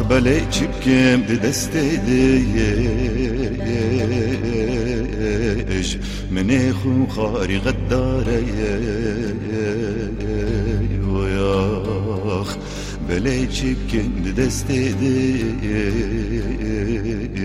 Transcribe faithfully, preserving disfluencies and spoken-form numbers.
belê çipkêm di destê dêj minê xû xarî xeddare oyax belê çipkêm di destê dêj